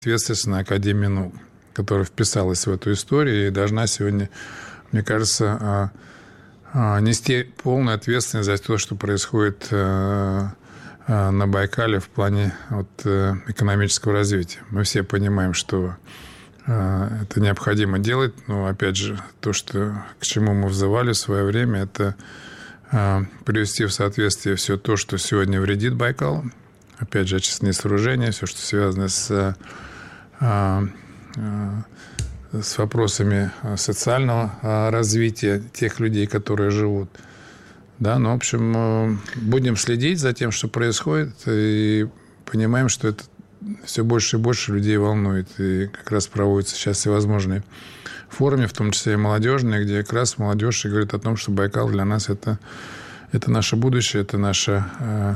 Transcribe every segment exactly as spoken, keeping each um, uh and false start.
ответственность на Академию наук, которая вписалась в эту историю и должна сегодня, мне кажется, нести полную ответственность за то, что происходит на Байкале в плане вот экономического развития. Мы все понимаем, что это необходимо делать, но, опять же, то, что, к чему мы взывали в свое время, это привести в соответствие все то, что сегодня вредит Байкалу. Опять же, очистные сооружения, все, что связано с, с вопросами социального развития тех людей, которые живут. Да, ну, в общем, будем следить за тем, что происходит, и понимаем, что это все больше и больше людей волнует. И как раз проводятся сейчас всевозможные форумы, в том числе и молодежные, где как раз молодежь говорит о том, что Байкал для нас это, это наше будущее, это наша э,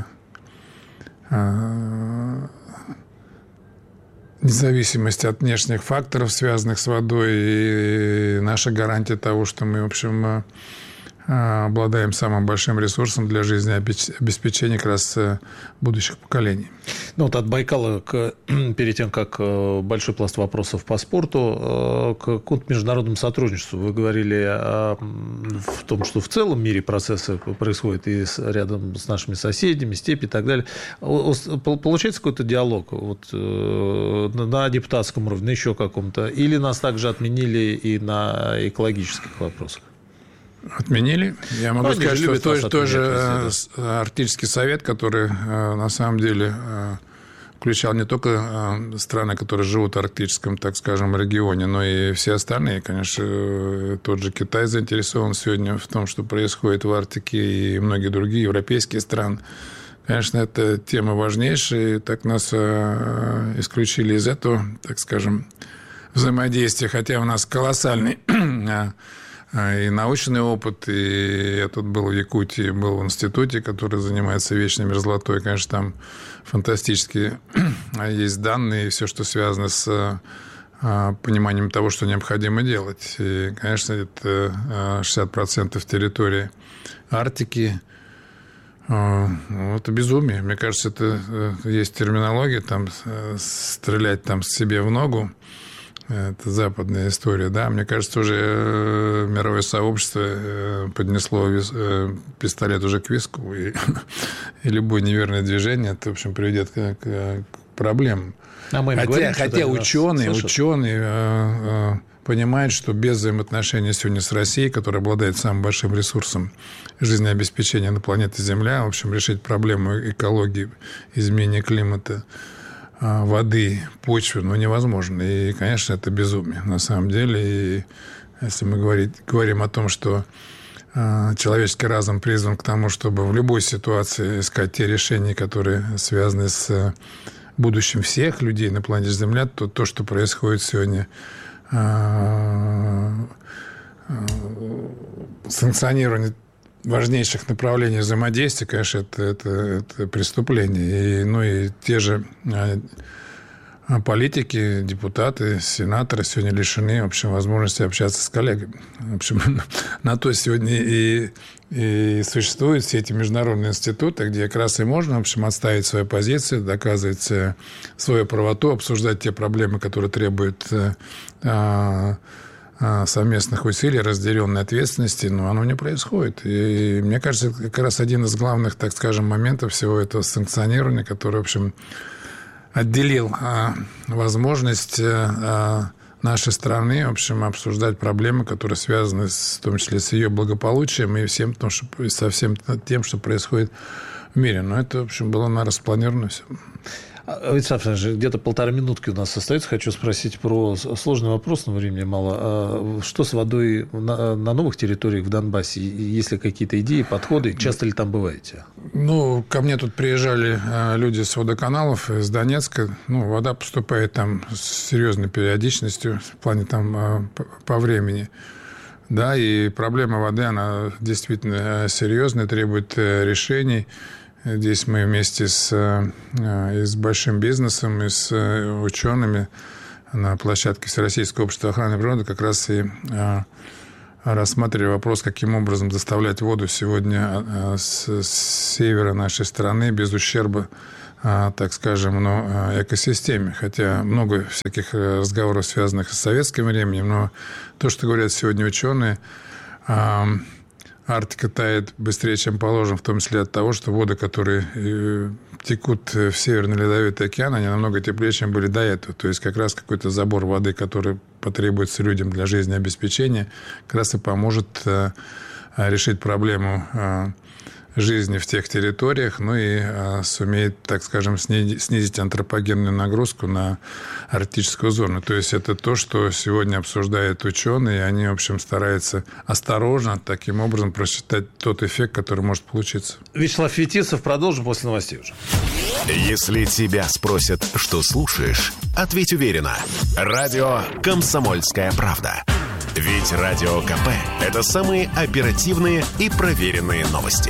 э, независимость от внешних факторов, связанных с водой, и наша гарантия того, что мы, в общем, обладаем самым большим ресурсом для жизнеобеспечения как раз будущих поколений. Ну вот от Байкала, к, перед тем, как большой пласт вопросов по спорту, к, к международному сотрудничеству. Вы говорили о, в том, что в целом мире процессы происходят и с, рядом с нашими соседями, степи и так далее. Получается какой-то диалог вот, на депутатском уровне, на еще каком-то? Или нас также отменили и на экологических вопросах? Отменили. Я могу ну, сказать, что той, той же Арктический совет, который на самом деле включал не только страны, которые живут в арктическом, так скажем, регионе, но и все остальные. Конечно, тот же Китай заинтересован сегодня в том, что происходит в Арктике, и многие другие европейские страны. Конечно, это тема важнейшая. Так нас исключили из этого, так скажем, взаимодействия, хотя у нас колоссальный и научный опыт, и я тут был в Якутии, был в институте, который занимается вечной мерзлотой. Конечно, там фантастические есть данные, и все, что связано с пониманием того, что необходимо делать. И, конечно, это шестьдесят процентов территории Арктики. Это безумие. Мне кажется, это есть терминология, там, стрелять там себе в ногу. Это западная история, да. Мне кажется, уже мировое сообщество поднесло пистолет уже к виску, и, и любое неверное движение, это, в общем, приведет к, к проблемам. А мы хотя говорим, хотя ученые, ученые понимают, что без взаимоотношений сегодня с Россией, которая обладает самым большим ресурсом жизнеобеспечения на планете Земля, в общем, решить проблему экологии, изменения климата, воды, почвы, ну, невозможно. И, конечно, это безумие на самом деле. И если мы говорить, говорим о том, что э, человеческий разум призван к тому, чтобы в любой ситуации искать те решения, которые связаны с будущим всех людей на планете Земля, то то, что происходит сегодня, э, э, санкционирование важнейших направлений взаимодействия, конечно, это, это, это преступление. И, ну и те же политики, депутаты, сенаторы сегодня лишены, в общем, возможности общаться с коллегами. В общем, на то сегодня и, и существуют все эти международные институты, где как раз и можно, в общем, отставить свою позицию, доказывать свою правоту, обсуждать те проблемы, которые требуют совместных усилий, разделенной ответственности, но оно не происходит. И мне кажется, это как раз один из главных, так скажем, моментов всего этого санкционирования, который, в общем, отделил возможность нашей страны, в общем, обсуждать проблемы, которые связаны в том числе с ее благополучием и всем том, что, со всем тем, что происходит в мире. Но это, в общем, было, наверное, распланировано все. Вячеслав Александрович, где-то полторы минутки у нас остается. Хочу спросить про сложный вопрос, но времени мало. Что с водой на, на новых территориях в Донбассе? Есть ли какие-то идеи, подходы? Часто ли там бываете? Ну, ко мне тут приезжали люди с водоканалов из Донецка. Ну, вода поступает там с серьезной периодичностью в плане там по времени. Да, и проблема воды, она действительно серьезная, требует решений. Здесь мы вместе с, и с большим бизнесом, и с учеными на площадке Всероссийского общества охраны природы как раз и рассматривали вопрос, каким образом доставлять воду сегодня с, с севера нашей страны без ущерба так скажем, ну, экосистеме. Хотя много всяких разговоров, связанных с советским временем, но то, что говорят сегодня ученые, Арктика тает быстрее, чем положено, в том числе от того, что воды, которые текут в Северный Ледовитый океан, они намного теплее, чем были до этого. То есть как раз какой-то забор воды, который потребуется людям для жизнеобеспечения, как раз и поможет решить проблему жизни в тех территориях, ну и а, сумеет, так скажем, снизить, снизить антропогенную нагрузку на арктическую зону. То есть это то, что сегодня обсуждают ученые, и они, в общем, стараются осторожно таким образом просчитать тот эффект, который может получиться. Вячеслав Фетисов, продолжим после новостей уже. Если тебя спросят, что слушаешь, ответь уверенно. Радио «Комсомольская правда». Ведь Радио КП – это самые оперативные и проверенные новости.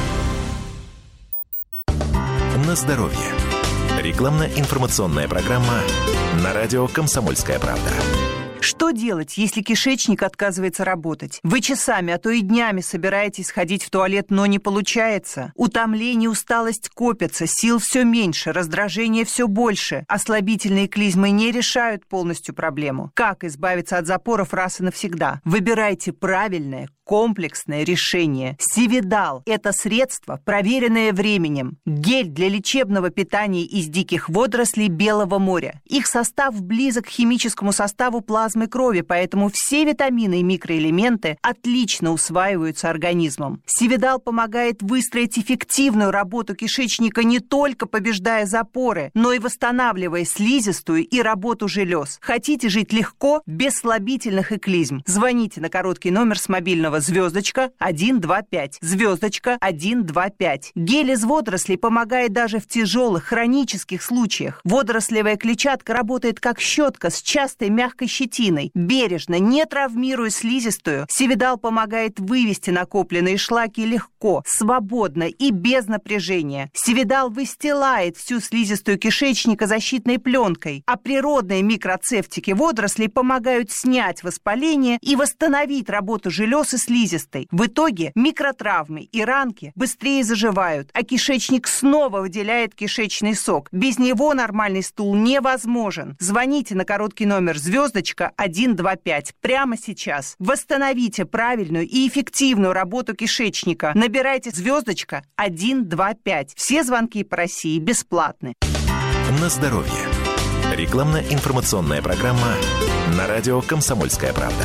На здоровье. Рекламно-информационная программа на радио «Комсомольская правда». Что делать, если кишечник отказывается работать? Вы часами, а то и днями собираетесь сходить в туалет, но не получается. Утомление, усталость копятся, сил все меньше, раздражение все больше. Ослабительные клизмы не решают полностью проблему. Как избавиться от запоров раз и навсегда? Выбирайте правильное, комплексное решение. Сивидал – это средство, проверенное временем. Гель для лечебного питания из диких водорослей Белого моря. Их состав близок к химическому составу плазмы крови, поэтому все витамины и микроэлементы отлично усваиваются организмом. Сивидал помогает выстроить эффективную работу кишечника, не только побеждая запоры, но и восстанавливая слизистую и работу желез. Хотите жить легко, без слабительных и клизм? Звоните на короткий номер с мобильного звездочка один два пять. Звездочка один два пять. Гель из водорослей помогает даже в тяжелых хронических случаях. Водорослевая клетчатка работает как щетка с частой мягкой щетиной. Бережно, не травмируя слизистую, Сивидал помогает вывести накопленные шлаки легко, свободно и без напряжения. Сивидал выстилает всю слизистую кишечника защитной пленкой, а природные микроцефтики водорослей помогают снять воспаление и восстановить работу желез и слизистой. В итоге микротравмы и ранки быстрее заживают, а кишечник снова выделяет кишечный сок. Без него нормальный стул невозможен. Звоните на короткий номер звездочка один два пять прямо сейчас. Восстановите правильную и эффективную работу кишечника. Набирайте звездочка один два пять. Все звонки по России бесплатны. На здоровье. Рекламно-информационная программа на радио «Комсомольская правда».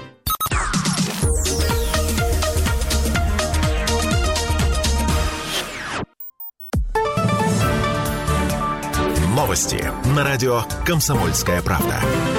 Новости на радио «Комсомольская правда».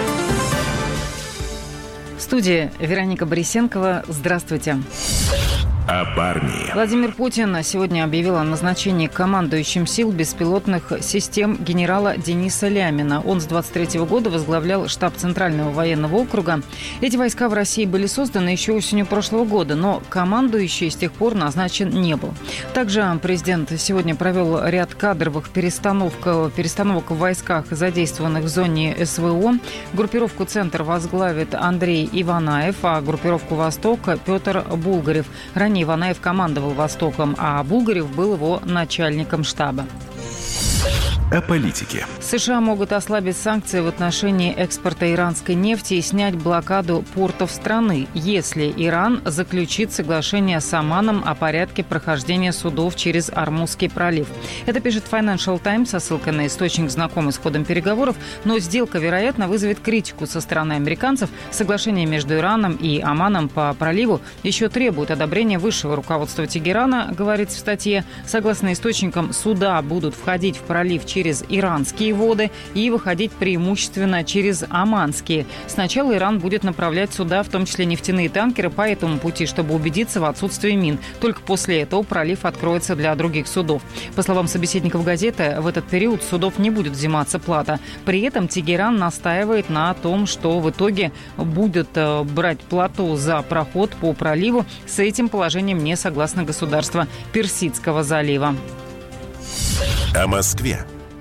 В студии Вероника Борисенкова. Здравствуйте. О парне. Владимир Путин сегодня объявил о назначении командующим сил беспилотных систем генерала Дениса Лямина. Он с двадцать третьего года возглавлял штаб Центрального военного округа. Эти войска в России были созданы еще осенью прошлого года, но командующий с тех пор назначен не был. Также президент сегодня провел ряд кадровых перестановок, перестановок в войсках, задействованных в зоне СВО. Группировку «Центр» возглавит Андрей Иванаев, а группировку «Восток» – Петр Булгарев. Ранее Иванаев командовал «Востоком», а Булгарев был его начальником штаба. О политике. США могут ослабить санкции в отношении экспорта иранской нефти и снять блокаду портов страны, если Иран заключит соглашение с Оманом о порядке прохождения судов через Ормузский пролив. Это пишет Financial Times со ссылкой на источник, знакомый с ходом переговоров, но сделка, вероятно, вызовет критику со стороны американцев. Соглашение между Ираном и Оманом по проливу еще требует одобрения высшего руководства Тегерана, говорится в статье. Согласно источникам, суда будут входить в пролив через иранские воды и выходить преимущественно через оманские. Сначала Иран будет направлять суда, в том числе нефтяные танкеры, по этому пути, чтобы убедиться в отсутствии мин. Только после этого пролив откроется для других судов. По словам собеседников газеты, в этот период судов не будет взиматься плата. При этом Тегеран настаивает на том, что в итоге будет брать плату за проход по проливу. С этим положением не согласно государство Персидского залива. О Москве.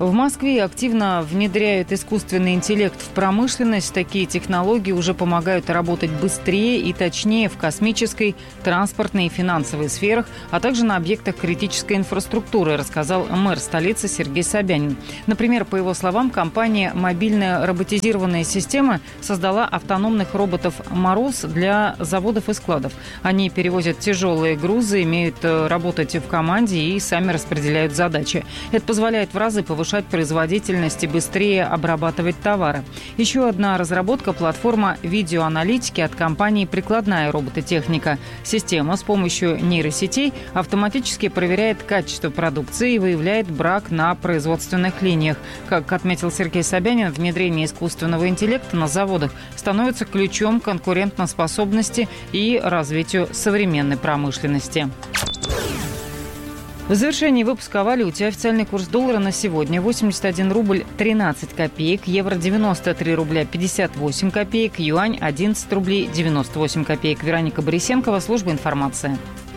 В Москве активно внедряют искусственный интеллект в промышленность. Такие технологии уже помогают работать быстрее и точнее в космической, транспортной и финансовой сферах, а также на объектах критической инфраструктуры, рассказал мэр столицы Сергей Собянин. Например, по его словам, компания «Мобильная роботизированная система» создала автономных роботов «Мороз» для заводов и складов. Они перевозят тяжелые грузы, умеют работать в команде и сами распределяют задачи. Это позволяет в разы повышать производительность и быстрее обрабатывать товары. Еще одна разработка – платформа видеоаналитики от компании «Прикладная робототехника». Система с помощью нейросетей автоматически проверяет качество продукции и выявляет брак на производственных линиях. Как отметил Сергей Собянин, внедрение искусственного интеллекта на заводах становится ключом к конкурентоспособности и развитию современной промышленности. В завершении выпуска о валюте. Официальный курс доллара на сегодня восемьдесят один рубль тринадцать копеек, евро девяносто три рубля пятьдесят восемь копеек, юань одиннадцать рублей девяносто восемь копеек. Вероника Борисенкова, служба информации.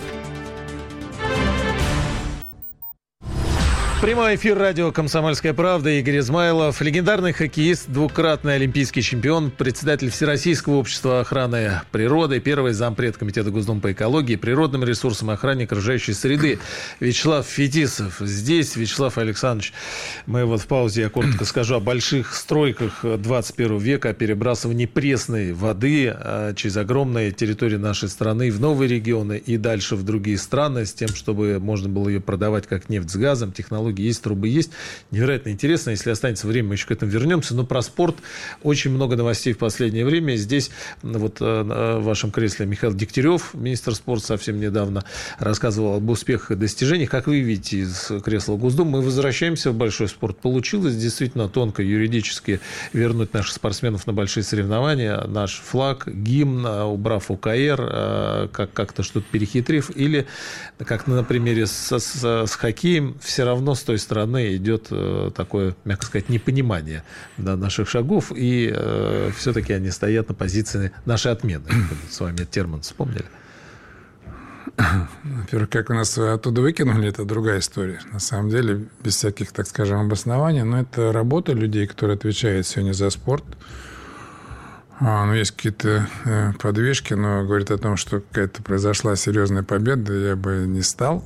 Прямой эфир радио «Комсомольская правда». Игорь Измайлов, легендарный хоккеист, двукратный олимпийский чемпион, председатель Всероссийского общества охраны природы, первый зампред Комитета Госдумы по экологии, природным ресурсам и охране окружающей среды Вячеслав Фетисов. Здесь, Вячеслав Александрович, мы вот в паузе, я коротко скажу о больших стройках двадцать первого века, о перебрасывании пресной воды через огромные территории нашей страны в новые регионы и дальше в другие страны, с тем, чтобы можно было ее продавать как нефть с газом, технологии есть, трубы есть. Невероятно интересно. Если останется время, мы еще к этому вернемся. Но про спорт очень много новостей в последнее время. Здесь вот в вашем кресле Михаил Дегтярев, министр спорта, совсем недавно рассказывал об успехах и достижениях. Как вы видите из кресла Госдумы, мы возвращаемся в большой спорт. Получилось действительно тонко юридически вернуть наших спортсменов на большие соревнования. Наш флаг, гимн, убрав ОКР, как- как-то что-то перехитрив. Или, как на примере с, с, с хоккеем, все равно с той стороны идет э, такое, мягко сказать, непонимание, да, наших шагов, и э, все-таки они стоят на позиции нашей отмены. С вами этот термин вспомнили? Во-первых, как у нас оттуда выкинули, это другая история. На самом деле, без всяких, так скажем, обоснований, но это работа людей, которые отвечают сегодня за спорт. А, ну, есть какие-то э, подвижки, но говорит о том, что какая-то произошла серьезная победа, я бы не стал.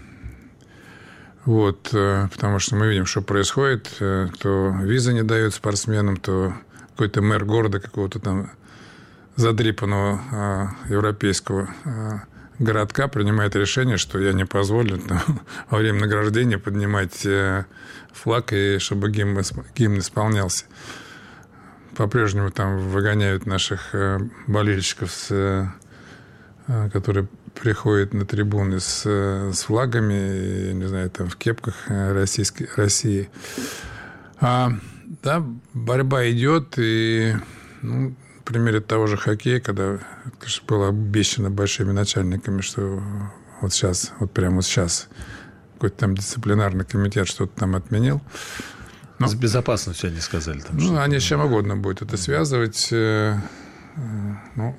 Вот, потому что мы видим, что происходит. То визы не дают спортсменам, то какой-то мэр города какого-то там задрипанного европейского городка принимает решение, что я не позволю там, во время награждения поднимать флаг, и чтобы гимн, гимн исполнялся. По-прежнему там выгоняют наших болельщиков, с, которые приходят на трибуны с, с флагами, не знаю, там в кепках российской, России. А, да, борьба идет, и ну, на примере того же хоккея, когда конечно, было обещано большими начальниками, что вот сейчас, вот прямо вот сейчас какой-то там дисциплинарный комитет что-то там отменил. Но, с безопасностью они сказали. Там, ну, они с чем угодно будут это связывать. Ну,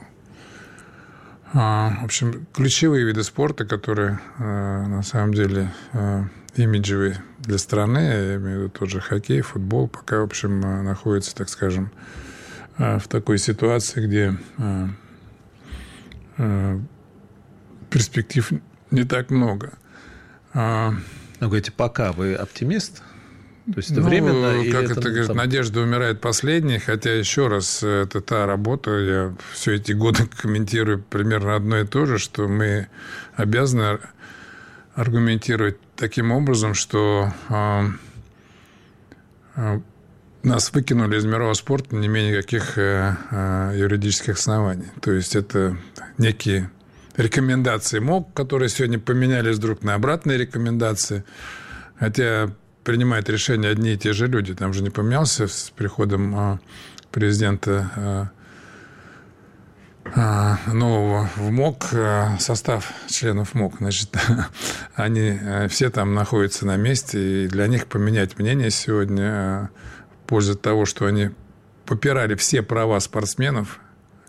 в общем, ключевые виды спорта, которые на самом деле имиджевые для страны, я имею в виду тот же хоккей, футбол, пока, в общем, находятся, так скажем, в такой ситуации, где перспектив не так много. Ну, говорите, пока вы оптимист? То есть это ну, временно? Как или это, это, говорит, там... надежда умирает последней, хотя, еще раз, это та работа, я все эти годы комментирую примерно одно и то же, что мы обязаны аргументировать таким образом, что э, э, нас выкинули из мирового спорта не имея никаких э, э, юридических оснований. То есть это некие рекомендации МОК, которые сегодня поменялись вдруг на обратные рекомендации, хотя принимают решения одни и те же люди. Там же не поменялся с приходом а, президента а, а, нового в МОК а, состав членов МОК. Значит, они а, все там находятся на месте, и для них поменять мнение сегодня а, в пользу того, что они попирали все права спортсменов,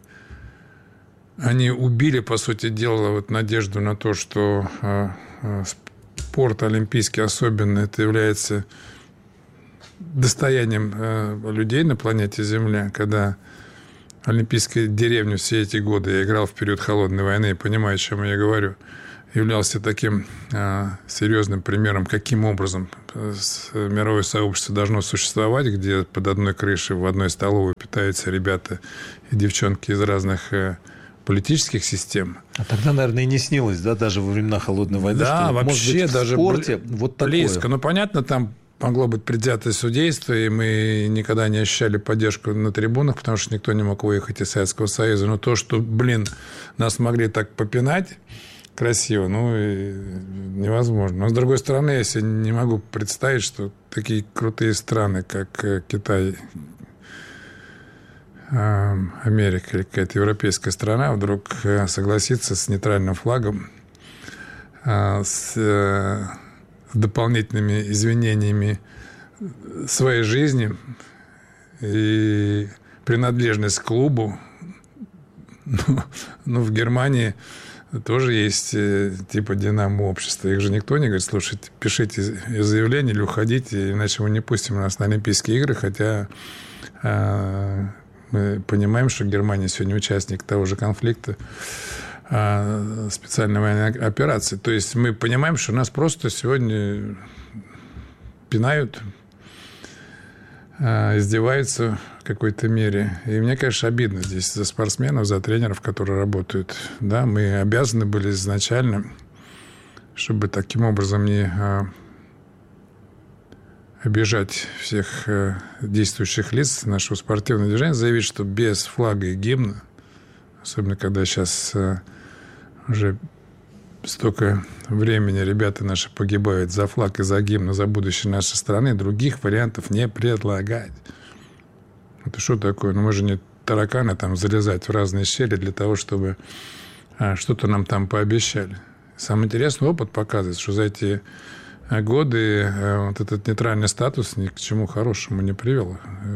они убили, по сути дела, вот надежду на то, что а, а, спорт олимпийский особенно, это является достоянием э, людей на планете Земля, когда олимпийская деревня все эти годы, я играл в период холодной войны и понимаю, о чем я говорю, являлся таким э, серьезным примером, каким образом мировое сообщество должно существовать, где под одной крышей в одной столовой питаются ребята и девчонки из разных э, политических систем. А тогда, наверное, и не снилось, да, даже во времена холодной войны, да, что, вообще может быть, в даже спорте бли- вот такое. Близко. Ну, понятно, там могло быть предвзятое судейство, и мы никогда не ощущали поддержку на трибунах, потому что никто не мог выехать из Советского Союза. Но то, что, блин, нас могли так попинать красиво, ну, и невозможно. Но, с другой стороны, я себе не могу представить, что такие крутые страны, как Китай, Америка или какая-то европейская страна вдруг согласится с нейтральным флагом, с дополнительными извинениями своей жизни и принадлежность к клубу. Ну, ну, в Германии тоже есть типа «Динамо» общества. Их же никто не говорит: слушайте, пишите заявление или уходите, иначе мы не пустим нас на Олимпийские игры, хотя э, мы понимаем, что Германия сегодня участник того же конфликта, э, специальной военной операции. То есть мы понимаем, что нас просто сегодня пинают, э, издеваются в какой-то мере. И мне, конечно, обидно здесь за спортсменов, за тренеров, которые работают. Да, мы обязаны были изначально, чтобы таким образом не э, обижать всех э, действующих лиц нашего спортивного движения, заявить, что без флага и гимна, особенно когда сейчас э, уже столько времени ребята наши погибают за флаг и за гимн, за будущее нашей страны, других вариантов не предлагать. Это что такое? Ну, мы же не тараканы там залезать в разные щели для того, чтобы а, что-то нам там пообещали. Самый интересный опыт показывает, что за эти годы а, вот этот нейтральный статус ни к чему хорошему не привел.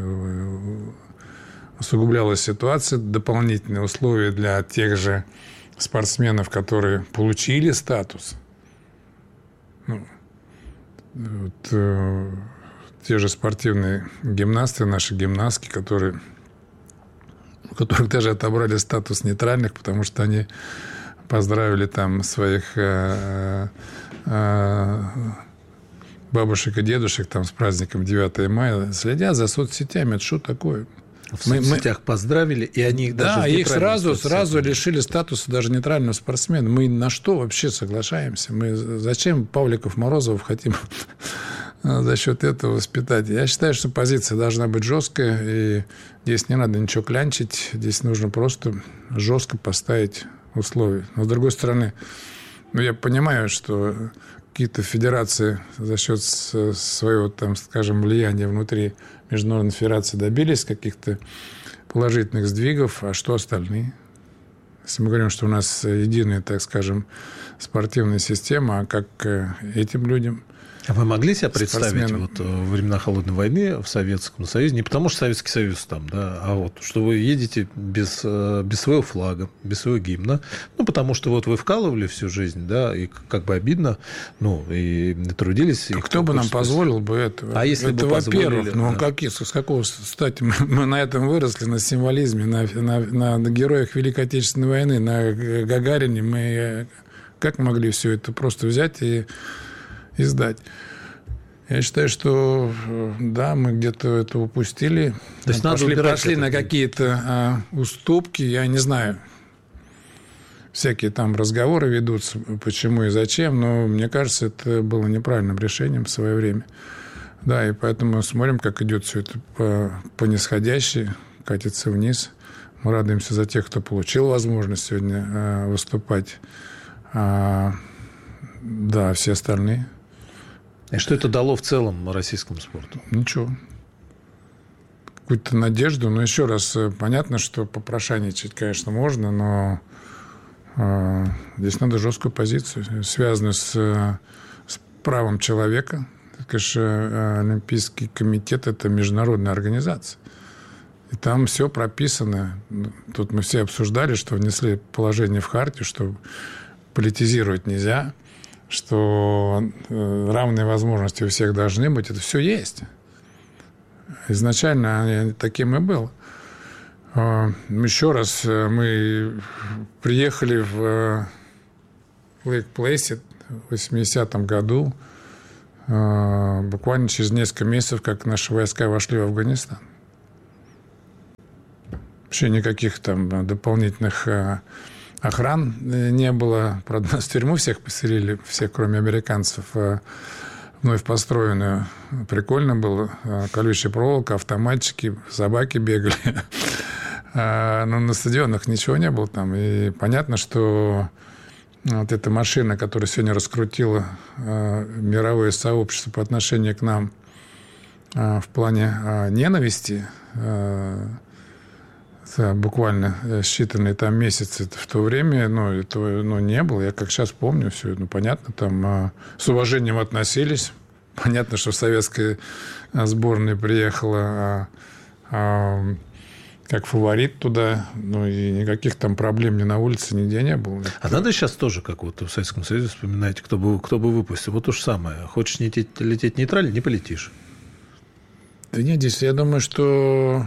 Усугублялась ситуация, дополнительные условия для тех же спортсменов, которые получили статус. Ну, вот, э, те же спортивные гимнасты, наши гимнастки, которые, у которых даже отобрали статус нейтральных, потому что они поздравили там своих э, э, бабушек и дедушек там с праздником девятого мая, следя за соцсетями. Это что такое? В мы, соцсетях мы... поздравили, и они их даже... Да, их сразу, сразу лишили статуса даже нейтрального спортсмена. Мы на что вообще соглашаемся? Мы зачем Павликов, Морозов хотим за счет этого воспитать? Я считаю, что позиция должна быть жесткая, и здесь не надо ничего клянчить, здесь нужно просто жестко поставить условия. Но, с другой стороны, ну, я понимаю, что какие-то федерации за счет своего, там, скажем, влияния внутри Международной федерации добились каких-то положительных сдвигов, а что остальные? Если мы говорим, что у нас единая, так скажем, спортивная система, а как этим людям? А вы могли себе представить вот, во времена холодной войны в Советском Союзе, не потому что Советский Союз там, да, а вот, что вы едете без, без своего флага, без своего гимна, ну, потому что вот вы вкалывали всю жизнь, да, и как бы обидно, ну, и трудились. А и кто бы нам позволил бы этого? А если это, бы во-первых, ну, да. как, с какого стати мы, мы на этом выросли, на символизме, на, на, на героях Великой Отечественной войны, на Гагарине, мы как могли все это просто взять и и сдать. Я считаю, что да, мы где-то это упустили. То есть пошли, надо пошли на какие-то а, уступки, я не знаю. Всякие там разговоры ведутся, почему и зачем, но мне кажется, это было неправильным решением в свое время. Да, и поэтому смотрим, как идет все это по, по нисходящей, катится вниз. Мы радуемся за тех, кто получил возможность сегодня а, выступать. А, да, все остальные. И что это дало в целом российскому спорту? Ничего. Какую-то надежду. Но еще раз, понятно, что попрошайничать, конечно, можно, но э, здесь надо жесткую позицию, связанную с, с правом человека. Конечно, Олимпийский комитет – это международная организация. И там все прописано. Тут мы все обсуждали, что внесли положение в хартию, что политизировать нельзя, что равные возможности у всех должны быть. Это все есть. Изначально таким и был. Еще раз, мы приехали в Лейк-Плейсе в восьмидесятом году, буквально через несколько месяцев, как наши войска вошли в Афганистан. Вообще никаких там дополнительных охран не было. Правда, нас в тюрьму всех поселили, всех, кроме американцев, вновь построенную. Прикольно было. Колючая проволока, автоматчики, собаки бегали. Но на стадионах ничего не было там. И понятно, что вот эта машина, которая сегодня раскрутила мировое сообщество по отношению к нам в плане ненависти, буквально считанные там месяцы в то время, ну, этого ну, не было. Я как сейчас помню все, ну, понятно, там с уважением относились. Понятно, что советская сборная приехала а, а, как фаворит туда, ну, и никаких там проблем ни на улице, нигде не было. А надо сейчас тоже, как вот в Советском Союзе, вспоминаете, кто бы, кто бы выпустил. Вот то же самое. Хочешь лететь, лететь нейтрально, не полетишь. Да нет, здесь я думаю, что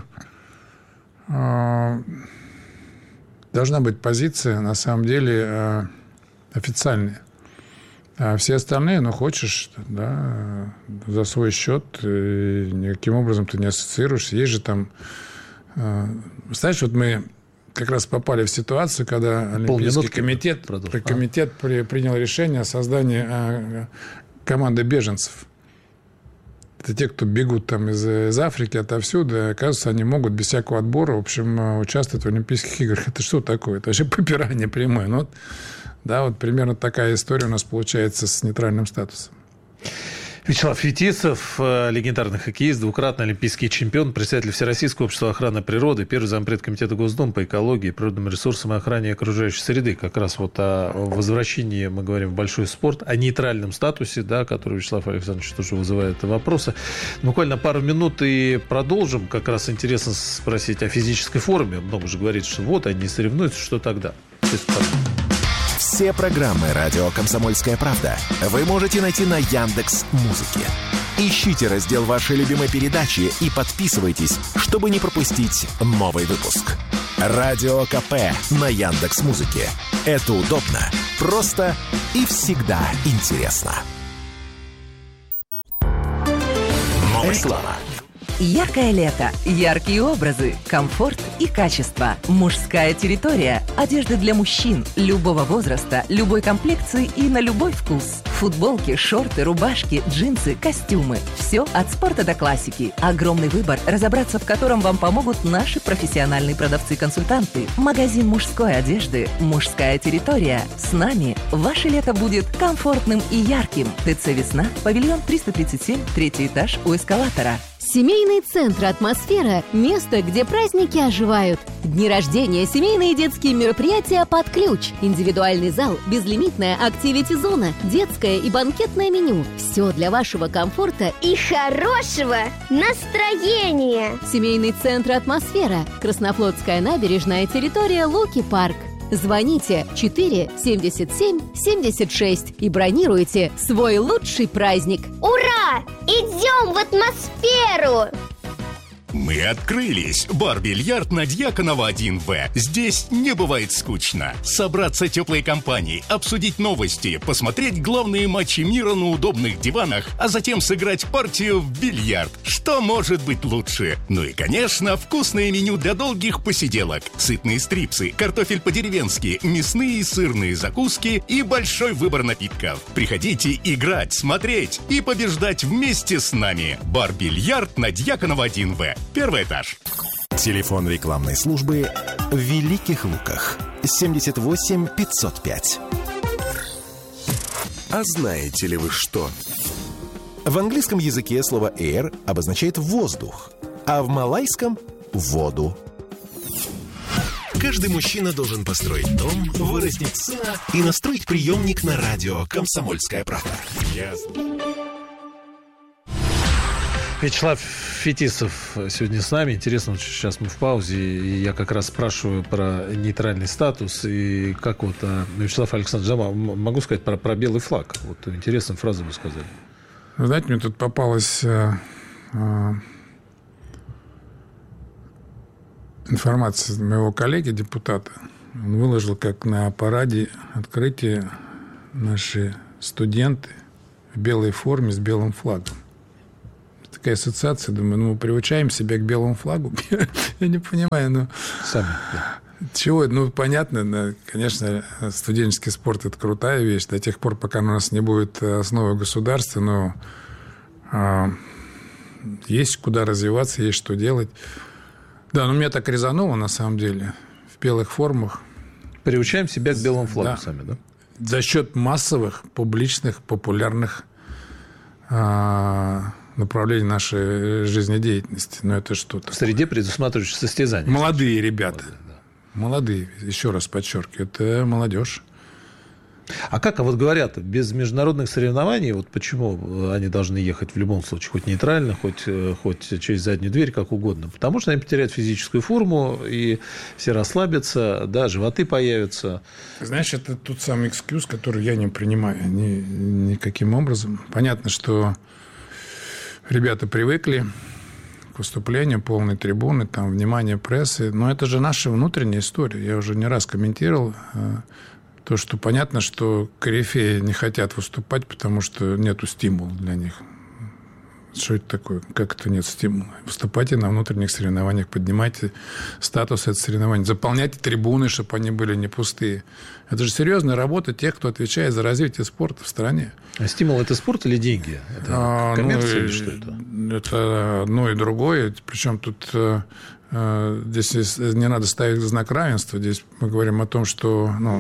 должна быть позиция, на самом деле, официальная. А все остальные, ну, хочешь, да, за свой счет, никаким образом ты не ассоциируешься. Есть же там... Знаешь, вот мы как раз попали в ситуацию, когда Олимпийский комитет, комитет при, принял решение о создании команды беженцев. Это те, кто бегут там из, из Африки, отовсюду, и, оказывается, они могут без всякого отбора, в общем, участвовать в Олимпийских играх. Это что такое? Это вообще попирание прямое. Ну, вот, да, вот примерно такая история у нас получается с нейтральным статусом. Вячеслав Фетисов, легендарный хоккеист, двукратный олимпийский чемпион, председатель Всероссийского общества охраны природы, первый зампред комитета Госдумы по экологии, природным ресурсам и охране окружающей среды. Как раз вот о возвращении, мы говорим, в большой спорт, о нейтральном статусе, да, который Вячеслав Александрович тоже вызывает вопросы. Буквально пару минут и продолжим. Как раз интересно спросить о физической форме. Много же говорит, что вот они соревнуются, что тогда? Все программы «Радио Комсомольская правда» вы можете найти на Яндекс.Музыке. Ищите раздел вашей любимой передачи и подписывайтесь, чтобы не пропустить новый выпуск. Радио ка пэ на Яндекс.Музыке. Это удобно, просто и всегда интересно. Реклама. Яркое лето, яркие образы, комфорт и качество. Мужская территория. Одежда для мужчин любого возраста, любой комплекции и на любой вкус. Футболки, шорты, рубашки, джинсы, костюмы. Все от спорта до классики. Огромный выбор, разобраться в котором вам помогут наши профессиональные продавцы-консультанты. Магазин мужской одежды «Мужская территория». С нами ваше лето будет комфортным и ярким. ТЦ «Весна», павильон триста тридцать семь, третий этаж у эскалатора. Семейный центр «Атмосфера» – место, где праздники оживают. Дни рождения, семейные и детские мероприятия под ключ. Индивидуальный зал, безлимитная активити-зона, детское и банкетное меню. Все для вашего комфорта и хорошего настроения. Семейный центр «Атмосфера». Краснофлотская набережная, территория Луки-парк. Звоните четыре семьдесят семь семьдесят шесть и бронируйте свой лучший праздник. Ура! Идем в атмосферу! Мы открылись. Бар-бильярд на Дьяконова один вэ. Здесь не бывает скучно. Собраться теплой компанией, обсудить новости, посмотреть главные матчи мира на удобных диванах, а затем сыграть партию в бильярд. Что может быть лучше? Ну и, конечно, вкусное меню для долгих посиделок. Сытные стрипсы, картофель по-деревенски, мясные и сырные закуски и большой выбор напитков. Приходите играть, смотреть и побеждать вместе с нами. Бар-бильярд на Дьяконова один вэ. Первый этаж. Телефон рекламной службы в Великих Луках. семьдесят восемь пятьсот пять. А знаете ли вы что? В английском языке слово air обозначает воздух, а в малайском – воду. Каждый мужчина должен построить дом, вырастить сына и настроить приемник на радио «Комсомольская правда». Ясно. Вячеслав Фетисов сегодня с нами. Интересно, вот сейчас мы в паузе, и я как раз спрашиваю про нейтральный статус. И как вот, Вячеслав Александрович, могу сказать про, про белый флаг. Вот интересную фразу вы сказали. Вы знаете, мне тут попалась э, э, информация моего коллеги, депутата. Он выложил, как на параде открытия наши студенты в белой форме с белым флагом. Такая ассоциация, думаю, ну, мы приучаем себя к белому флагу. Я не понимаю, ну... Сами. Чего? Ну, понятно, конечно, студенческий спорт – это крутая вещь. До тех пор, пока у нас не будет основы государства, но а, есть куда развиваться, есть что делать. Да, но меня так резануло, на самом деле, в белых формах. Приучаем себя к белому флагу да. сами, да? За счет массовых, публичных, популярных а, направлений нашей жизнедеятельности. Но это что-то. В среде предусматривающих состязания. Молодые ребята. Молодые, да. Молодые, еще раз подчеркиваю, это молодежь. А как, а вот говорят, без международных соревнований, вот почему они должны ехать в любом случае, хоть нейтрально, хоть, хоть через заднюю дверь, как угодно? Потому что они потеряют физическую форму, и все расслабятся, да, животы появятся. Знаешь, это тот самый экскьюз, который я не принимаю ни, никаким образом. Понятно, что ребята привыкли к выступлению, полной трибуны, там, внимание прессы, но это же наша внутренняя история. Я уже не раз комментировал то, что понятно, что корифеи не хотят выступать, потому что нету стимула для них. Что это такое? Как это нет стимула? Выступайте на внутренних соревнованиях, поднимайте статус этого соревнований, заполняйте трибуны, чтобы они были не пустые. Это же серьезная работа тех, кто отвечает за развитие спорта в стране. А стимул – это спорт или деньги? Это коммерция, ну, или что это? Это одно и другое. Причем тут... Здесь не надо ставить знак равенства. Здесь мы говорим о том, что ну,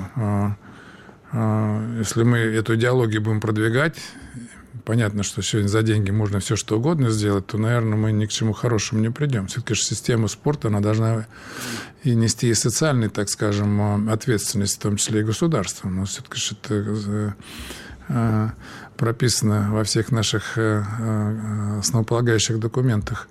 если мы эту идеологию будем продвигать, понятно, что сегодня за деньги можно все что угодно сделать, то, наверное, мы ни к чему хорошему не придем. Все-таки же система спорта, она должна и нести и социальную, так скажем, ответственность, в том числе и государства. Но все-таки же это прописано во всех наших основополагающих документах.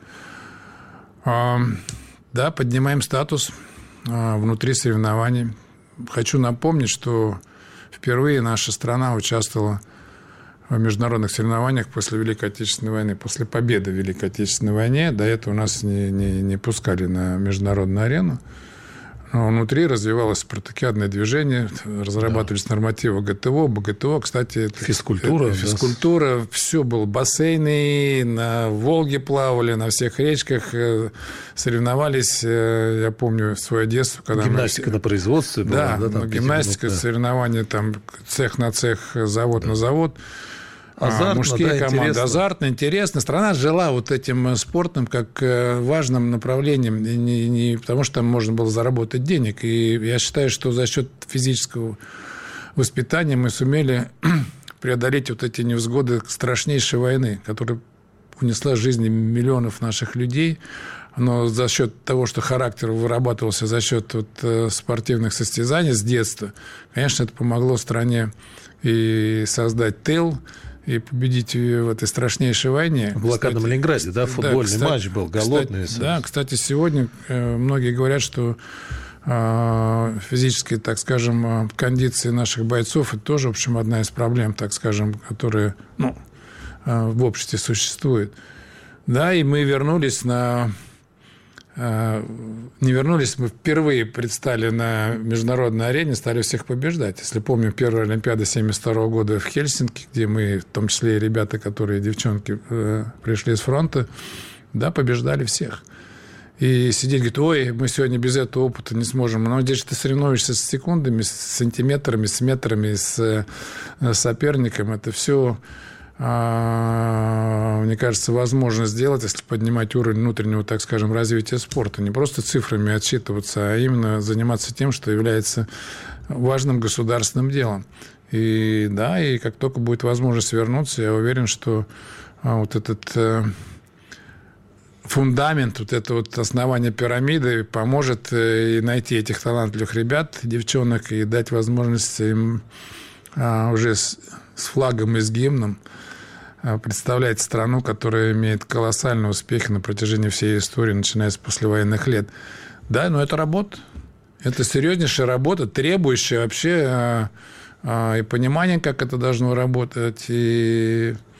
Да, поднимаем статус а, внутри соревнований. Хочу напомнить, что впервые наша страна участвовала в международных соревнованиях после Великой Отечественной войны, после победы в Великой Отечественной войне. До этого нас не, не, не пускали на международную арену. Но внутри развивалось спартакиадное движение, разрабатывались да. нормативы ГТО, БГТО. Кстати, физкультура. Это, физкультура. Да. Все было. Бассейны, на Волге плавали, на всех речках соревновались. Я помню свое детство. Когда гимнастика мы... на производстве была. Да, да там гимнастика, минут, да. соревнования, там, цех на цех, завод да. на завод. Азартно, мужские да, команды. Интересно. Азартно, интересно. Страна жила вот этим спортом как важным направлением, не, не потому что там можно было заработать денег. И я считаю, что за счет физического воспитания мы сумели преодолеть вот эти невзгоды страшнейшей войны, которая унесла жизни миллионов наших людей. Но за счет того, что характер вырабатывался за счет вот спортивных состязаний с детства, конечно, это помогло стране и создать тыл, и победить в этой страшнейшей войне. В блокадном Ленинграде, да, футбольный да, кстати, матч был, голодный. Кстати, да, кстати, сегодня многие говорят, что физические, так скажем, кондиции наших бойцов – это тоже, в общем, одна из проблем, так скажем, которая ну, в обществе существует. Да, и мы вернулись на... Не вернулись, мы впервые предстали на международной арене, стали всех побеждать. Если помню, первая Олимпиада семьдесят второго года в Хельсинки, где мы, в том числе и ребята, которые, девчонки, пришли с фронта, да, побеждали всех. И сидеть, говорит, ой, мы сегодня без этого опыта не сможем. Но здесь ты соревнуешься с секундами, с сантиметрами, с метрами, с соперником. Это все... мне кажется, возможно сделать, если поднимать уровень внутреннего, так скажем, развития спорта. Не просто цифрами отчитываться, а именно заниматься тем, что является важным государственным делом. И да, и как только будет возможность вернуться, я уверен, что вот этот фундамент, вот это вот основание пирамиды поможет и найти этих талантливых ребят, девчонок, и дать возможность им уже с флагом и с гимном представлять страну, которая имеет колоссальный успех на протяжении всей истории, начиная с послевоенных лет. Да, но это работа. Это серьезнейшая работа, требующая вообще и понимания, как это должно работать, и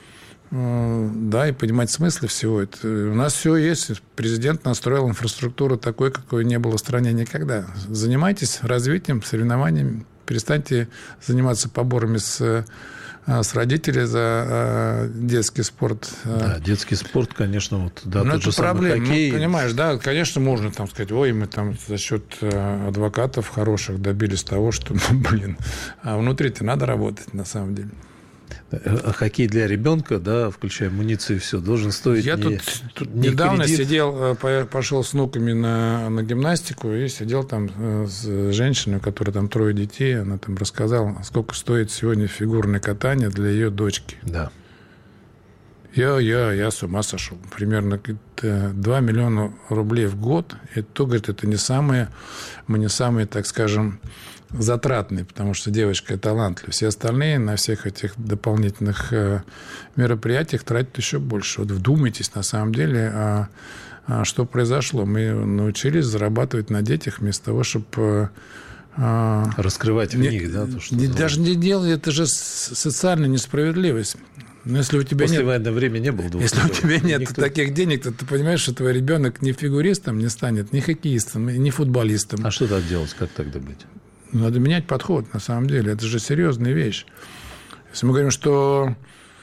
Да, и понимать смысл всего это. У нас все есть. Президент настроил инфраструктуру такой, какой не было в стране никогда. Занимайтесь развитием, соревнованиями. Перестаньте заниматься поборами с, с родителей за детский спорт. Да, детский спорт, конечно, вот, да, ну, тот же самый проблема. хоккей. Ну, понимаешь, да, конечно, можно там сказать, ой, мы там за счет адвокатов хороших добились того, что, ну, блин, а внутри-то надо работать, на самом деле. Хоккей для ребенка, да, включая муницию, все, должен стоить. Я не, тут, тут не недавно кредит. сидел, пошел с внуками на, на гимнастику и сидел там с женщиной, у которой там трое детей. Она там рассказала, сколько стоит сегодня фигурное катание для ее дочки. Да. Я, я, я с ума сошел. Примерно два миллиона рублей в год. Это, то, говорит, это не самые, мы не самые, так скажем, затратные, потому что девочка талантлива. Все остальные на всех этих дополнительных мероприятиях тратят еще больше. Вот вдумайтесь, на самом деле, а, а что произошло. Мы научились зарабатывать на детях вместо того, чтобы... А, раскрывать в не, них, да? То, что не, даже не делать, это же социальная несправедливость. Но если у тебя После нет, военное время не было. Если у тебя нет Никто... таких денег, то ты понимаешь, что твой ребенок ни фигуристом не станет, ни хоккеистом, ни футболистом. А что так делать? Как тогда быть? Надо менять подход, на самом деле. Это же серьезная вещь. Если мы говорим, что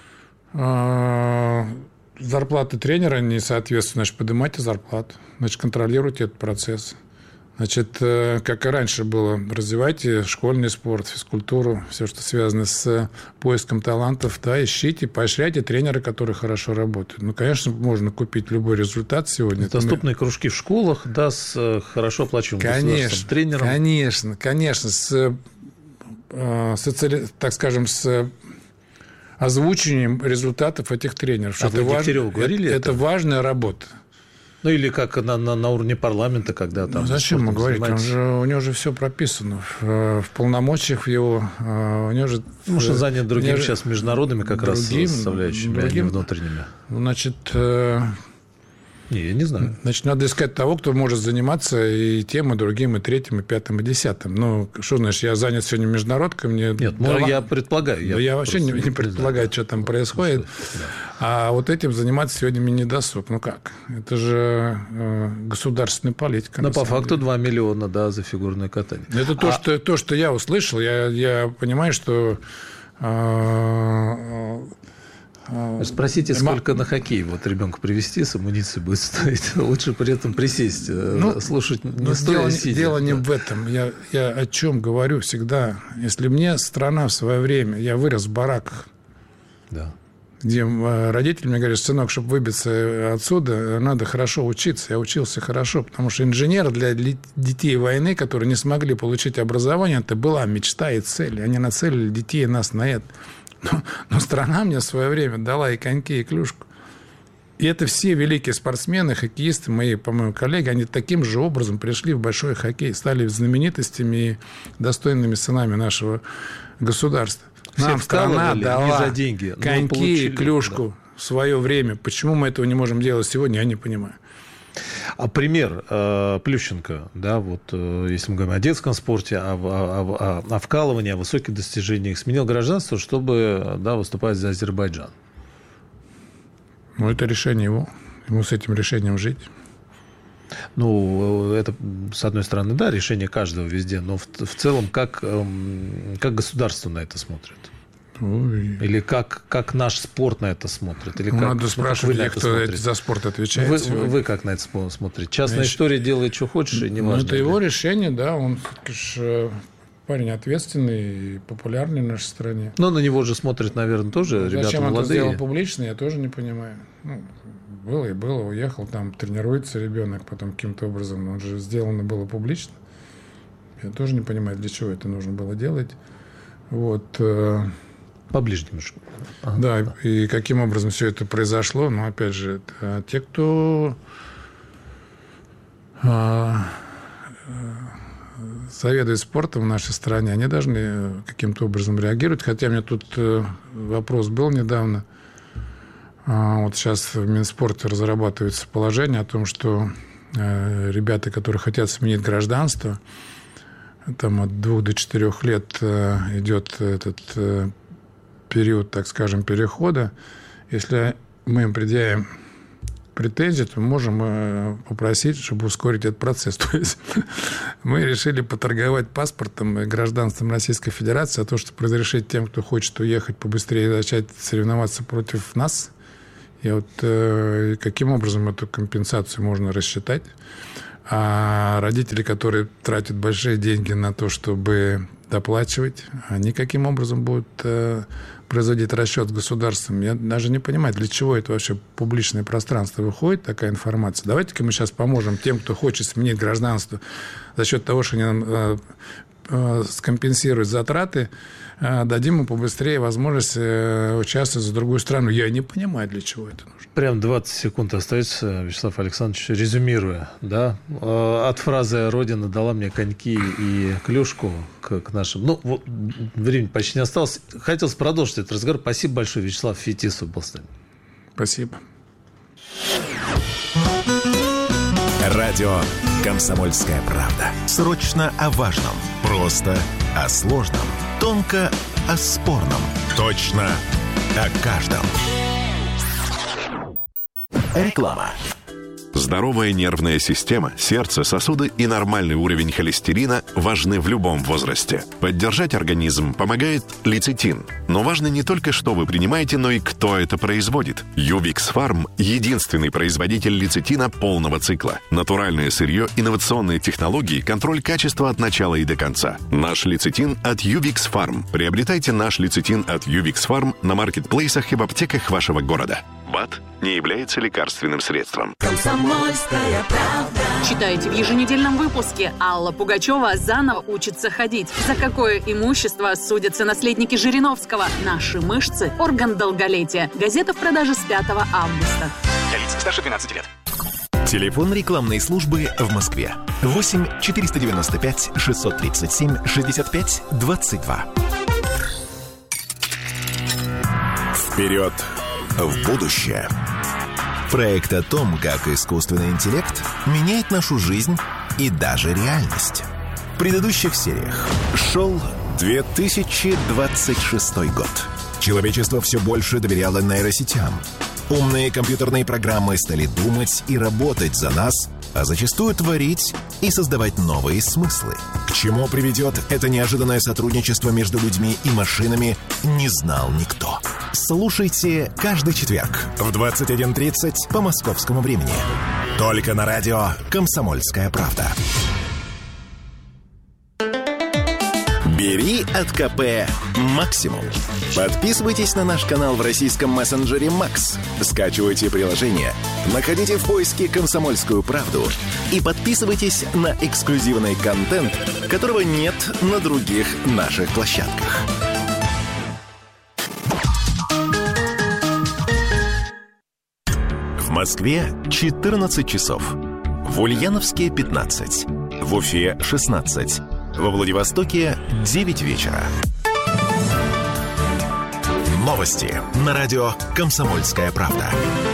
э, зарплаты тренера не соответствуют, значит, поднимайте зарплату, значит, контролируйте этот процесс. Значит, э, как и раньше было, развивайте школьный спорт, физкультуру, все, что связано с поиском талантов, да, ищите, поощряйте тренера, которые хорошо работают. Ну, конечно, можно купить любой результат сегодня. Доступные мы... кружки в школах, да, с хорошо оплачиваемым конечно, тренером. Конечно, конечно, с, э, социали... так скажем, с озвучиванием результатов этих тренеров. А это, важ... говорили это, это? это важная работа. Ну, или как на, на, на уровне парламента, когда там... Ну, зачем ему говорить? Он же, у него же все прописано в, в полномочиях его. У него же... Может, он занят другим же, сейчас международными как другим, раз составляющими, другим, а не внутренними. Значит... Не, я не знаю. Значит, надо искать того, кто может заниматься и тем, и другим, и третьим, и пятым, и десятым. Ну, что значит, я занят сегодня международкой, мне... Нет, ну, дала... я предполагаю. Я, я вообще не, не предполагаю, что там происходит. Что, да. А вот этим заниматься сегодня мне не досуг. Ну, как? Это же э, государственная политика. Но по факту два миллиона, да, за фигурное катание. Это то, а... что, то, что я услышал. Я, я понимаю, что... Э, Спросите, сколько на хоккей вот ребенка привезти, с амуницией будет стоить. Лучше при этом присесть, ну, слушать не ну, стоя, дело, сидя. Дело да. не в этом. Я, я о чем говорю всегда. Если мне страна в свое время, я вырос в бараках, да. где родители мне говорят, сынок, чтобы выбиться отсюда, надо хорошо учиться. Я учился хорошо, потому что инженер для детей войны, которые не смогли получить образование, это была мечта и цель. Они нацелили детей нас на это. Но, но страна мне в свое время дала и коньки, и клюшку. И это все великие спортсмены, хоккеисты, мои, по-моему, коллеги, они таким же образом пришли в большой хоккей, стали знаменитостями и достойными сынами нашего государства. Все Нам страна дала за деньги, коньки получили, и клюшку да. в свое время. Почему мы этого не можем делать сегодня, я не понимаю. А пример э, Плющенко, да, вот э, если мы говорим о детском спорте, о, о, о, о вкалывании, о высоких достижениях, сменил гражданство, чтобы да, выступать за Азербайджан. Ну, это решение его. Ему с этим решением жить. Ну, это, с одной стороны, да, решение каждого везде, но в, в целом, как, э, как государство на это смотрит? Ой. Или как, как наш спорт на это смотрит? Или как, Надо спрашивать, ну, кто смотрите? За спорт отвечает. Вы, вы как на это смотрите? Частная Значит, история делает, что хочешь, и не важно. Ну, это его решение, да. Он, конечно, парень ответственный и популярный в нашей стране. Но на него же смотрят, наверное, тоже ну, ребята зачем молодые. Зачем он это сделал публично, я тоже не понимаю. Ну, было и было, уехал, там тренируется ребенок, потом каким-то образом. Он же сделано было публично. Я тоже не понимаю, для чего это нужно было делать. Вот... Поближе немножко. Ага, да, да, и каким образом все это произошло. Но, опять же, это, те, кто а, заведует спортом в нашей стране, они должны каким-то образом реагировать. Хотя у меня тут вопрос был недавно. А, вот сейчас в Минспорте разрабатывается положение о том, что а, ребята, которые хотят сменить гражданство, там от двух до четырех лет а, идет этот... период, так скажем, перехода, Если мы им предъявим претензии, то мы можем попросить, чтобы ускорить этот процесс. То есть мы решили поторговать паспортом и гражданством Российской Федерации, а то, чтобы разрешить тем, кто хочет уехать побыстрее и начать соревноваться против нас. И вот э, каким образом эту компенсацию можно рассчитать? А родители, которые тратят большие деньги на то, чтобы доплачивать, они каким образом будут э, производить расчет с государством? Я даже не понимаю, для чего это вообще публичное пространство выходит, такая информация. Давайте-ка мы сейчас поможем тем, кто хочет сменить гражданство за счет того, что они нам э, э, скомпенсируют затраты, э, дадим им побыстрее возможность э, участвовать за другую страну. Я не понимаю, для чего это нужно. Прям двадцать секунд остается, Вячеслав Александрович, резюмируя, да, от фразы «Родина дала мне коньки и клюшку» к, к нашим... Ну, вот, времени почти не осталось. Хотелось продолжить этот разговор. Спасибо большое. Вячеслав Фетисов был с нами. Спасибо. Радио «Комсомольская правда». Срочно о важном. Просто о сложном. Тонко о спорном. Точно о каждом. Реклама. Здоровая нервная система, сердце, сосуды и нормальный уровень холестерина важны в любом возрасте. Поддержать организм помогает лецитин. Но важно не только, что вы принимаете, но и кто это производит. Ювикс Фарм – единственный производитель лецитина полного цикла. Натуральное сырье, инновационные технологии, контроль качества от начала и до конца. Наш лецитин от Ювикс Фарм. Приобретайте наш лецитин от Ювикс Фарм на маркетплейсах и в аптеках вашего города. БАД не является лекарственным средством. Комсомольская правда. Читайте в еженедельном выпуске. Алла Пугачева заново учится ходить. За какое имущество судятся наследники Жириновского? Наши мышцы – орган долголетия. Газета в продаже с пятого августа. Для лиц старше двенадцати лет. Телефон рекламной службы в Москве. восемь четыреста девяносто пять шестьсот тридцать семь шестьдесят пять двадцать два. Вперед в будущее. Проект о том, как искусственный интеллект меняет нашу жизнь и даже реальность. В предыдущих сериях шел две тысячи двадцать шестой год. Человечество все больше доверяло нейросетям. Умные компьютерные программы стали думать и работать за нас, а зачастую творить и создавать новые смыслы. К чему приведет это неожиданное сотрудничество между людьми и машинами, не знал никто. Слушайте каждый четверг в двадцать один тридцать по московскому времени. Только на радио «Комсомольская правда». Бери от КП максимум. Подписывайтесь на наш канал в российском мессенджере Макс. Скачивайте приложение, находите в поиске «Комсомольскую правду» и подписывайтесь на эксклюзивный контент, которого нет на других наших площадках. В Москве четырнадцать часов. В Ульяновске пятнадцать. В Уфе шестнадцать. Во Владивостоке девять вечера. Новости на радио «Комсомольская правда».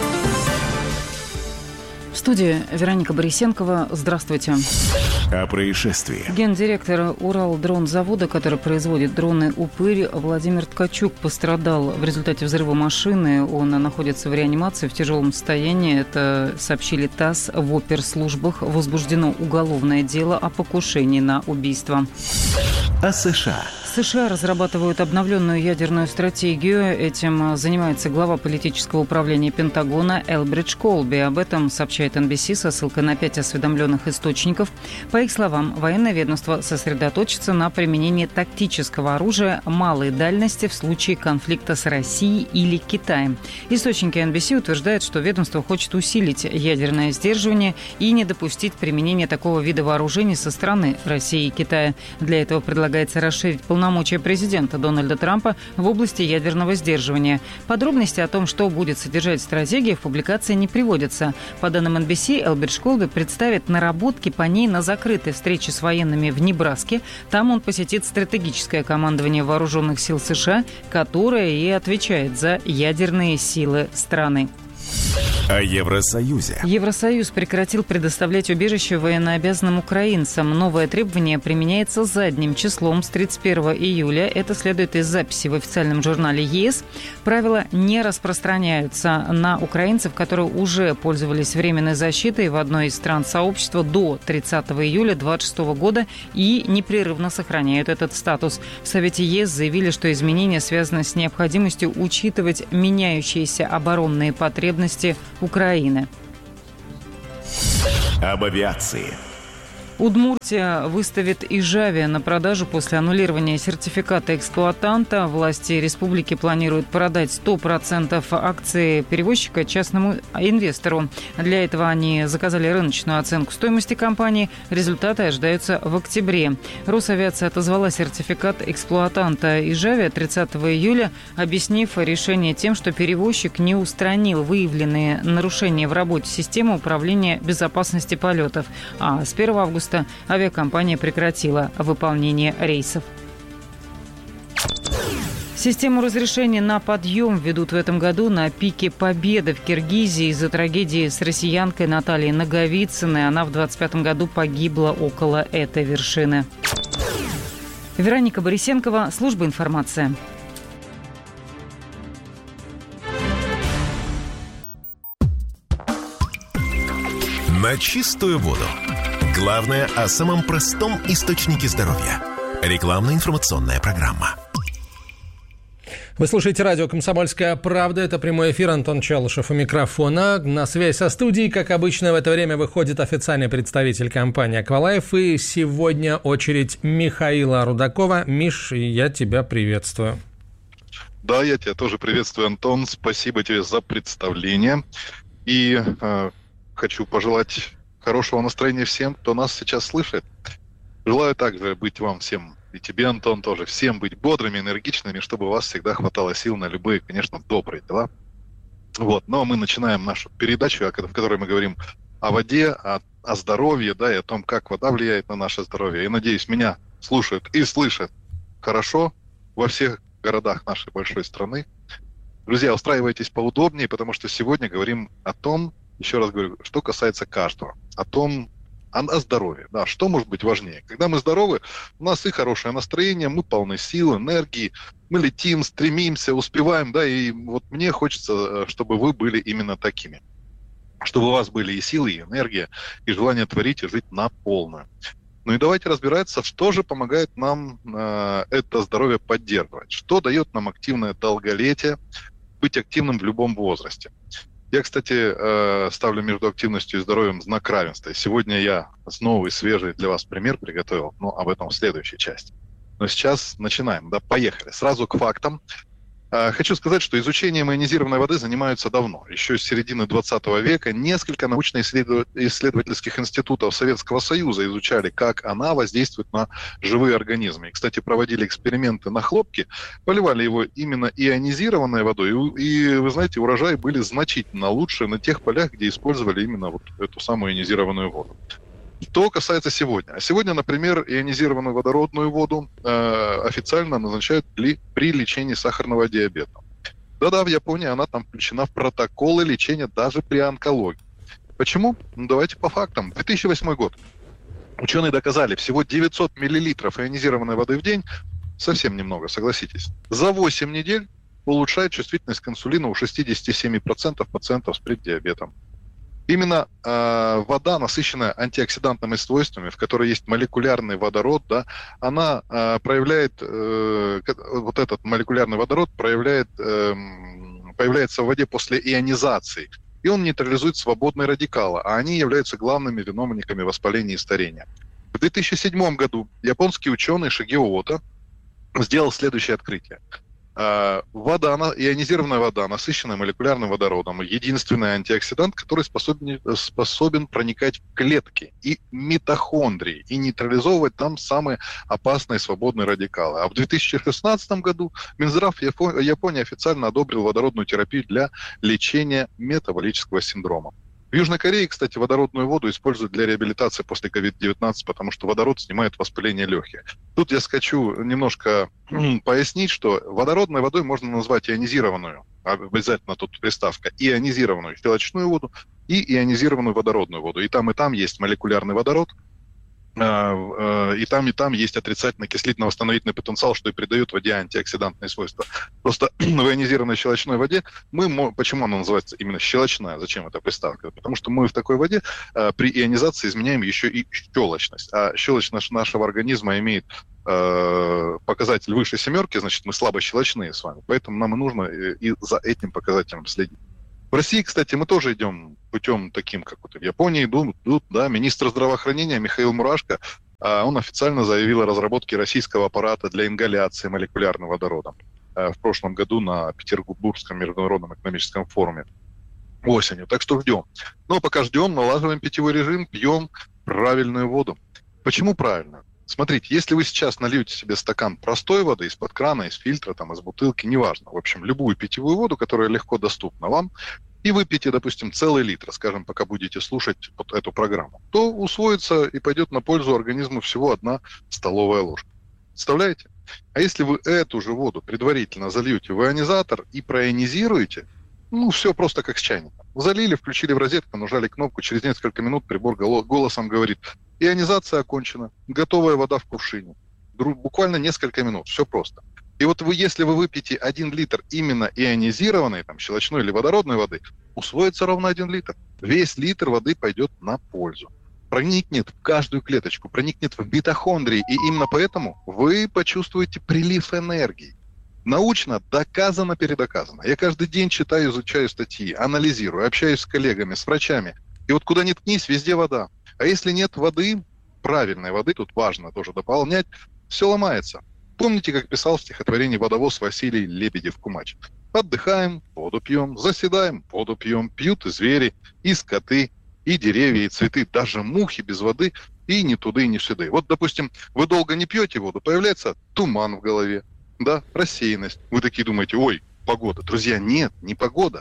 В студии Вероника Борисенкова. Здравствуйте. О происшествии. Гендиректор Уралдронзавода, который производит дроны «Упырь», Владимир Ткачук пострадал в результате взрыва машины. Он находится в реанимации в тяжелом состоянии. Это сообщили ТАСС. В оперслужбах возбуждено уголовное дело о покушении на убийство. О США. США разрабатывают обновленную ядерную стратегию. Этим занимается глава политического управления Пентагона Элбридж Колби. Об этом сообщает эн би си со ссылкой на пять осведомленных источников. По их словам, военное ведомство сосредоточится на применении тактического оружия малой дальности в случае конфликта с Россией или Китаем. Источники эн би си утверждают, что ведомство хочет усилить ядерное сдерживание и не допустить применения такого вида вооружений со стороны России и Китая. Для этого предлагается расширить полномочия президента Дональда Трампа в области ядерного сдерживания. Подробности о том, что будет содержать стратегия, в публикации не приводятся. По данным эн би си, Элбридж Колби представит наработки по ней на закрытой встрече с военными в Небраске. Там он посетит стратегическое командование вооруженных сил США, которое и отвечает за ядерные силы страны. О Евросоюзе. Евросоюз прекратил предоставлять убежище военнообязанным украинцам. Новое требование применяется задним числом с тридцать первого июля. Это следует из записи в официальном журнале ЕС. Правила не распространяются на украинцев, которые уже пользовались временной защитой в одной из стран сообщества до тридцатого июля две тысячи двадцать шестого года и непрерывно сохраняют этот статус. В Совете ЕС заявили, что изменения связаны с необходимостью учитывать меняющиеся оборонные потребности Украины. Об авиации. Удмуртия выставит Ижавия на продажу после аннулирования сертификата эксплуатанта. Власти республики планируют продать сто процентов акций перевозчика частному инвестору. Для этого они заказали рыночную оценку стоимости компании. Результаты ожидаются в октябре. Росавиация отозвала сертификат эксплуатанта Ижавия тридцатого июля, объяснив решение тем, что перевозчик не устранил выявленные нарушения в работе системы управления безопасности полетов. А с первого августа авиакомпания прекратила выполнение рейсов. Систему разрешения на подъем ведут в этом году на пике победы в Киргизии из-за трагедии с россиянкой Натальей Наговицыной. Она в двадцать пятом году погибла около этой вершины. Вероника Борисенкова, служба информации. На чистую воду. Главное о самом простом источнике здоровья. Рекламно-информационная программа. Вы слушаете радио «Комсомольская правда». Это прямой эфир. Антон Чалышев у микрофона. На связь со студией, как обычно, в это время выходит официальный представитель компании «Аквалайф». И сегодня очередь Михаила Рудакова. Миш, я тебя приветствую. Да, я тебя тоже приветствую, Антон. Спасибо тебе за представление. И э, хочу пожелать хорошего настроения всем, кто нас сейчас слышит. Желаю также быть вам всем, и тебе, Антон, тоже, всем быть бодрыми, энергичными, чтобы у вас всегда хватало сил на любые, конечно, добрые дела. Вот, но мы начинаем нашу передачу, в которой мы говорим о воде, о, о здоровье, да, и о том, как вода влияет на наше здоровье. И, надеюсь, меня слушают и слышат хорошо во всех городах нашей большой страны. Друзья, устраивайтесь поудобнее, потому что сегодня говорим о том, еще раз говорю, что касается каждого, о том, о, о здоровье. Да, что может быть важнее? Когда мы здоровы, у нас и хорошее настроение, мы полны сил, энергии, мы летим, стремимся, успеваем, да, и вот мне хочется, чтобы вы были именно такими. Чтобы у вас были и силы, и энергия, и желание творить и жить на полную. Ну и давайте разбираться, что же помогает нам э, это здоровье поддерживать, что дает нам активное долголетие, быть активным в любом возрасте. Я, кстати, ставлю между активностью и здоровьем знак равенства. Сегодня я новый, свежий для вас пример приготовил, но об этом в следующей части. Но сейчас начинаем, да, поехали. Сразу к фактам. Хочу сказать, что изучением ионизированной воды занимаются давно. Еще с середины двадцатого века несколько научно-исследовательских институтов Советского Союза изучали, как она воздействует на живые организмы. И, кстати, проводили эксперименты на хлопке, поливали его именно ионизированной водой. И, и вы знаете, урожаи были значительно лучше на тех полях, где использовали именно вот эту самую ионизированную воду. Что касается сегодня. А сегодня, например, ионизированную водородную воду э, официально назначают ли, при лечении сахарного диабета. Да-да, в Японии она там включена в протоколы лечения даже при онкологии. Почему? Ну, давайте по фактам. две тысячи восьмой год. Ученые доказали, всего девятьсот миллилитров ионизированной воды в день, совсем немного, согласитесь, за восемь недель улучшает чувствительность к инсулину у шестьдесят семь процентов пациентов с преддиабетом. Именно э, вода, насыщенная антиоксидантными свойствами, в которой есть молекулярный водород, да, она э, проявляет, э, вот этот молекулярный водород проявляет, э, появляется в воде после ионизации, и он нейтрализует свободные радикалы, а они являются главными виновниками воспаления и старения. В две тысячи седьмом году японский ученый Шигео Ото сделал следующее открытие. Вода, ионизированная вода, насыщенная молекулярным водородом, единственный антиоксидант, который способен, способен проникать в клетки и митохондрии и нейтрализовывать там самые опасные свободные радикалы. А в две тысячи шестнадцатом году Минздрав Японии официально одобрил водородную терапию для лечения метаболического синдрома. В Южной Корее, кстати, водородную воду используют для реабилитации после ковид девятнадцать, потому что водород снимает воспаление легких. Тут я хочу немножко пояснить, что водородной водой можно назвать ионизированную обязательно тут приставка, ионизированную щелочную воду и ионизированную водородную воду. И там, и там есть молекулярный водород, и там, и там есть отрицательный кислительно-восстановительный потенциал, что и придает воде антиоксидантные свойства. Просто в ионизированной щелочной воде мы... Почему она называется именно щелочная? Зачем эта приставка? Потому что мы в такой воде при ионизации изменяем еще и щелочность. А щелочность нашего организма имеет показатель выше семерки, значит, мы слабощелочные с вами. Поэтому нам и нужно и за этим показателем следить. В России, кстати, мы тоже идем путем таким, как вот в Японии идут, идут да, министр здравоохранения Михаил Мурашко, он официально заявил о разработке российского аппарата для ингаляции молекулярным водородом в прошлом году на Петербургском международном экономическом форуме осенью. Так что ждем. Но пока ждем, налаживаем питьевой режим, пьем правильную воду. Почему правильно? Смотрите, если вы сейчас нальете себе стакан простой воды из-под крана, из фильтра, там, из бутылки, неважно, в общем, любую питьевую воду, которая легко доступна вам, и выпьете, допустим, целый литр, скажем, пока будете слушать вот эту программу, то усвоится и пойдет на пользу организму всего одна столовая ложка. Представляете? А если вы эту же воду предварительно зальете в ионизатор и проионизируете, ну, все просто как с чайника. Залили, включили в розетку, нажали кнопку, через несколько минут прибор голосом говорит: ионизация окончена, готовая вода в кувшине. Буквально несколько минут, все просто. И вот вы, если вы выпьете один литр именно ионизированной, там, щелочной или водородной воды, усвоится ровно один литр. Весь литр воды пойдет на пользу. Проникнет в каждую клеточку, проникнет в митохондрии, и именно поэтому вы почувствуете прилив энергии. Научно доказано, передоказано. Я каждый день читаю, изучаю статьи, анализирую, общаюсь с коллегами, с врачами. И вот куда ни ткнись, везде вода. А если нет воды, правильной воды, тут важно тоже дополнять, все ломается. Помните, как писал в стихотворении водовоз Василий Лебедев-Кумач? Отдыхаем, воду пьем, заседаем, воду пьем, пьют и звери, и скоты, и деревья, и цветы, даже мухи без воды, и ни туды, ни сюды. Вот, допустим, вы долго не пьете воду, появляется туман в голове, да, рассеянность. Вы такие думаете: ой, погода. Друзья, нет, не погода.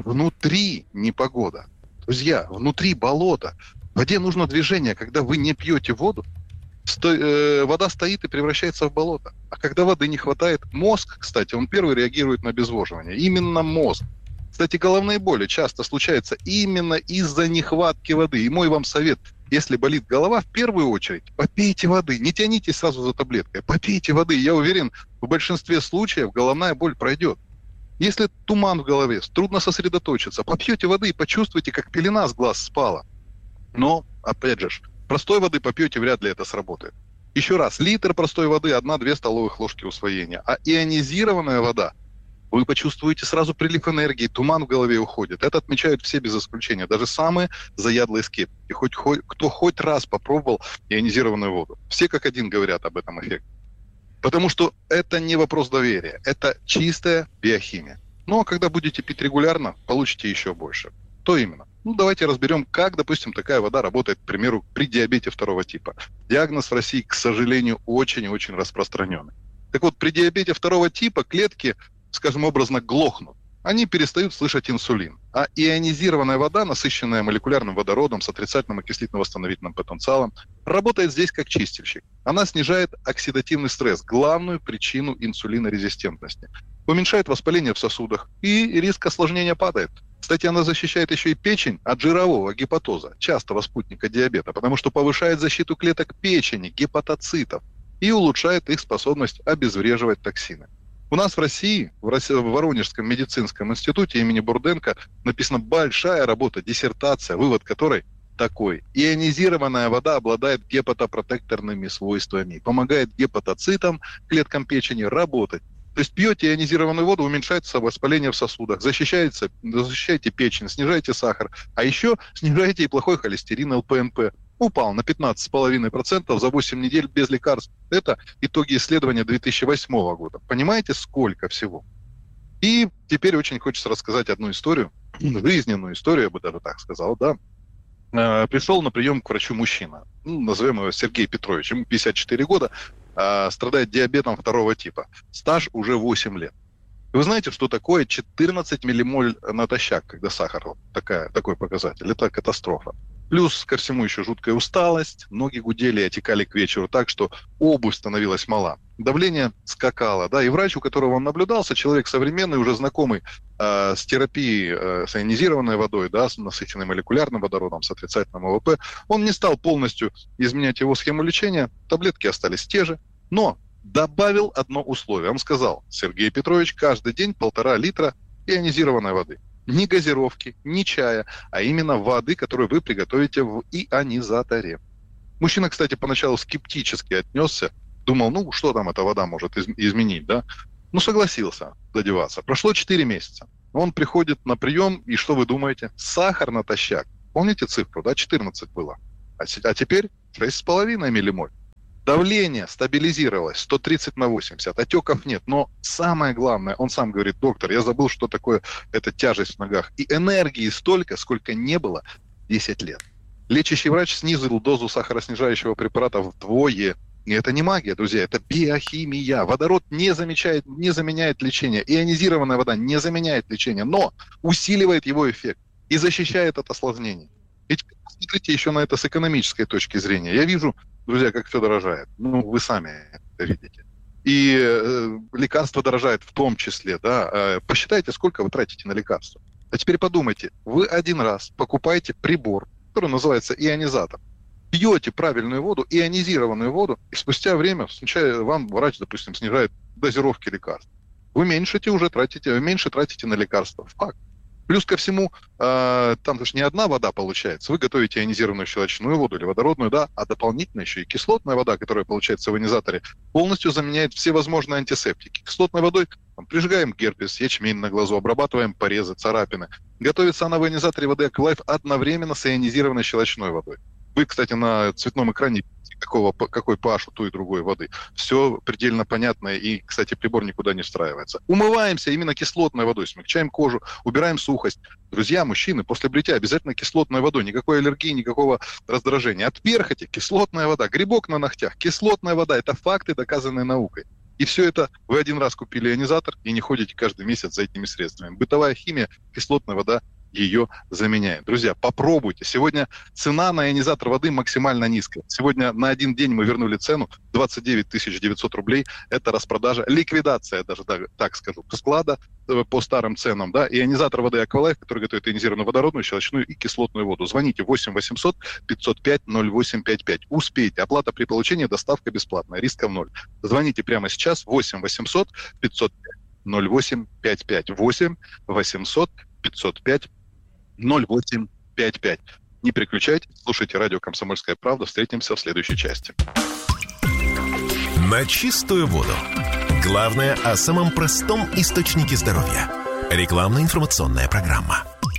Внутри непогода. Друзья, внутри болото. В воде нужно движение. Когда вы не пьете воду, сто, э, вода стоит и превращается в болото. А когда воды не хватает, мозг, кстати, он первый реагирует на обезвоживание. Именно мозг. Кстати, головные боли часто случаются именно из-за нехватки воды. И мой вам совет: если болит голова, в первую очередь попейте воды. Не тянитесь сразу за таблеткой. Попейте воды. Я уверен, в большинстве случаев головная боль пройдет. Если туман в голове, трудно сосредоточиться, попьете воды и почувствуйте, как пелена с глаз спала. Но, опять же, простой воды попьете, вряд ли это сработает. Еще раз, литр простой воды, одна-две столовых ложки усвоения. А ионизированная вода, вы почувствуете сразу прилив энергии, туман в голове уходит. Это отмечают все без исключения, даже самые заядлые скептики. Хоть, хоть, кто хоть раз попробовал ионизированную воду. Все как один говорят об этом эффекте. Потому что это не вопрос доверия, это чистая биохимия. Ну а когда будете пить регулярно, получите еще больше. То именно. Ну, давайте разберем, как, допустим, такая вода работает, к примеру, при диабете второго типа. Диагноз в России, к сожалению, очень и очень распространенный. Так вот, при диабете второго типа клетки, скажем образно, глохнут. Они перестают слышать инсулин. А ионизированная вода, насыщенная молекулярным водородом с отрицательным окислительно-восстановительным потенциалом, работает здесь как чистильщик. Она снижает оксидативный стресс, главную причину инсулинорезистентности. Уменьшает воспаление в сосудах, и риск осложнения падает. Кстати, она защищает еще и печень от жирового гепатоза, частого спутника диабета, потому что повышает защиту клеток печени, гепатоцитов, и улучшает их способность обезвреживать токсины. У нас в России, в, России, в Воронежском медицинском институте имени Бурденко написана большая работа, диссертация, вывод которой такой: ионизированная вода обладает гепатопротекторными свойствами, помогает гепатоцитам, клеткам печени, работать. То есть пьете ионизированную воду, уменьшается воспаление в сосудах, защищается, защищаете печень, снижаете сахар, а еще снижаете и плохой холестерин, эл пэ эн пэ. Упал на пятнадцать целых пять десятых процента за восемь недель без лекарств. Это итоги исследования две тысячи восьмого года. Понимаете, сколько всего? И теперь очень хочется рассказать одну историю, жизненную историю, я бы даже так сказал, да. Э, пришел на прием к врачу мужчина, ну, назовем его Сергей Петрович, ему пятьдесят четыре года, э, страдает диабетом второго типа, стаж уже восемь лет. Вы знаете, что такое четырнадцать миллимоль натощак, когда сахар, такая, такой показатель? Это катастрофа. Плюс ко всему еще жуткая усталость, ноги гудели и отекали к вечеру так, что обувь становилась мала. Давление скакало, да, и врач, у которого он наблюдался, человек современный, уже знакомый э, с терапией э, с ионизированной водой, да, с насыщенным молекулярным водородом, с отрицательным ОВП, он не стал полностью изменять его схему лечения, таблетки остались те же, но добавил одно условие. Он сказал: Сергей Петрович, каждый день полтора литра ионизированной воды. Ни газировки, ни чая, а именно воды, которую вы приготовите в ионизаторе. Мужчина, кстати, поначалу скептически отнесся, думал, ну, что там эта вода может из- изменить, да? Ну, согласился додеваться. Прошло четыре месяца. Он приходит на прием, и что вы думаете? Сахар натощак. Помните цифру, да? четырнадцать было. А, с- а теперь шесть с половиной миллимоль. Давление стабилизировалось сто тридцать на восемьдесят, отеков нет. Но самое главное, он сам говорит: доктор, я забыл, что такое эта тяжесть в ногах. И энергии столько, сколько не было десять лет. Лечащий врач снизил дозу сахароснижающего препарата вдвое. И это не магия, друзья, это биохимия. Водород не, замечает, не заменяет лечение. Ионизированная вода не заменяет лечение, но усиливает его эффект и защищает от осложнений. Ведь посмотрите еще на это с экономической точки зрения. Я вижу, друзья, как все дорожает. Ну, вы сами это видите. И э, лекарства дорожают в том числе, да. Э, посчитайте, сколько вы тратите на лекарства. А теперь подумайте, вы один раз покупаете прибор, который называется ионизатор, пьете правильную воду, ионизированную воду, и спустя время сначала вам врач, допустим, снижает дозировки лекарств. Вы меньше уже тратите, меньше тратите на лекарства. Факт. Плюс ко всему, э, там же не одна вода получается. Вы готовите ионизированную щелочную воду или водородную, да, а дополнительно еще и кислотная вода, которая получается в ионизаторе, полностью заменяет все возможные антисептики. Кислотной водой там, прижигаем герпес, ячмень на глазу, обрабатываем порезы, царапины. Готовится она в ионизаторе воды Аквалайф одновременно с ионизированной щелочной водой. Вы, кстати, на цветном экране какого, какой pH у той и другой воды. Все предельно понятно, и, кстати, прибор никуда не встраивается. Умываемся именно кислотной водой, смягчаем кожу, убираем сухость. Друзья, мужчины, после бритья обязательно кислотной водой, никакой аллергии, никакого раздражения. От перхоти кислотная вода, грибок на ногтях, кислотная вода. Это факты, доказанные наукой. И все это вы один раз купили ионизатор и не ходите каждый месяц за этими средствами. Бытовая химия, кислотная вода ее заменяет. Друзья, попробуйте. Сегодня цена на ионизатор воды максимально низкая. Сегодня на один день мы вернули цену двадцать девять тысяч девятьсот рублей. Это распродажа, ликвидация, даже так скажу, склада по старым ценам. Да? Ионизатор воды Аквалайф, который готовит ионизированную водородную, щелочную и кислотную воду. Звоните восемь восемьсот пятьсот пять ноль восемь пять пять. Успейте. Оплата при получении, доставка бесплатная. Рисков ноль. Звоните прямо сейчас восемь восемьсот пятьсот пять ноль восемь пять пять. восемь восемьсот пятьсот пять ноль восемь пять пять. Не переключайтесь, слушайте радио «Комсомольская правда». Встретимся в следующей части. На чистую воду. Главное о самом простом источнике здоровья. Рекламно-информационная программа.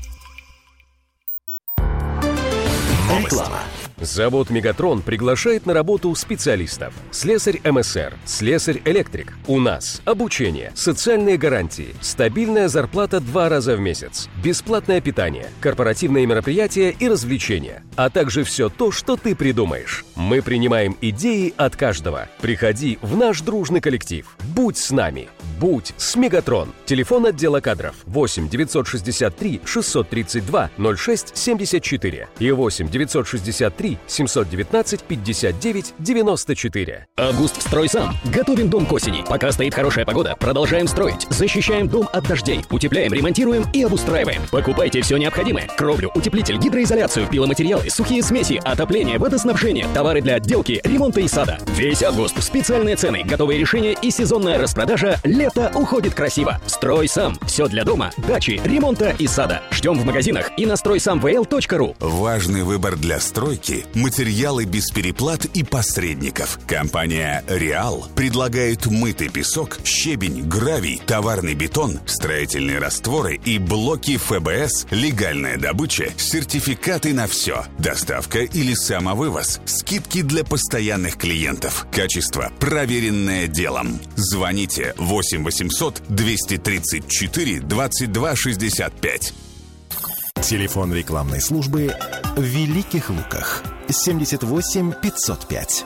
Реклама. Завод «Мегатрон» приглашает на работу специалистов. Слесарь эм эс эр, слесарь-электрик. У нас обучение, социальные гарантии, стабильная зарплата два раза в месяц, бесплатное питание, корпоративные мероприятия и развлечения, а также все то, что ты придумаешь. Мы принимаем идеи от каждого. Приходи в наш дружный коллектив. Будь с нами. Будь с «Мегатрон». Телефон отдела кадров восемь девятьсот шестьдесят три шестьсот тридцать два ноль шесть семьдесят четыре и восемь девятьсот шестьдесят три семьсот девятнадцать пятьдесят девять девяносто четыре. Август строй сам. Готовим дом к осени. Пока стоит хорошая погода, продолжаем строить. Защищаем дом от дождей. Утепляем, ремонтируем и обустраиваем. Покупайте все необходимое. Кровлю, утеплитель, гидроизоляцию, пиломатериалы, сухие смеси, отопление, водоснабжение, товары для отделки, ремонта и сада. Весь август. Специальные цены, готовые решения и сезонная распродажа. Лето уходит красиво. Строй сам. Все для дома, дачи, ремонта и сада. Ждем в магазинах и на строй сам вэ эл точка ру. Важный выбор для стройки – материалы без переплат и посредников. Компания «Реал» предлагает мытый песок, щебень, гравий, товарный бетон, строительные растворы и блоки эф бэ эс, легальная добыча, сертификаты на все, доставка или самовывоз, скидки для постоянных клиентов. Качество, проверенное делом. Звоните восемь восемьсот двести тридцать четыре двадцать два шестьдесят пять. Телефон рекламной службы в Великих Луках. семьдесят восемь пятьсот пять.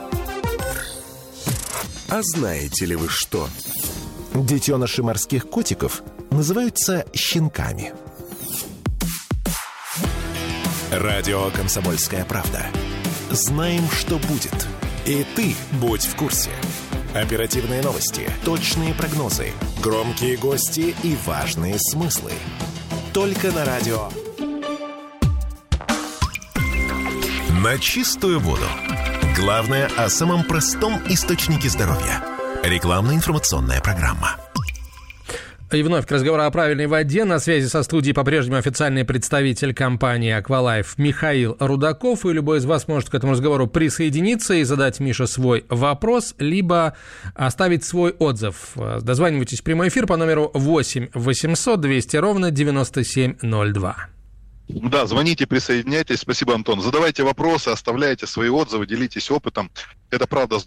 А знаете ли вы что? Детеныши морских котиков называются щенками. Радио «Комсомольская правда». Знаем, что будет. И ты будь в курсе. Оперативные новости, точные прогнозы, громкие гости и важные смыслы. Только на радио. На чистую воду. Главное о самом простом источнике здоровья. Рекламно-информационная программа. И вновь к разговору о правильной воде. На связи со студией по-прежнему официальный представитель компании «Аквалайф» Михаил Рудаков. И любой из вас может к этому разговору присоединиться и задать Мише свой вопрос, либо оставить свой отзыв. Дозванивайтесь в прямой эфир по номеру восемь восемьсот двести ровно девяносто семь ноль два. Да, звоните, присоединяйтесь. Спасибо, Антон. Задавайте вопросы, оставляйте свои отзывы, делитесь опытом. Это правда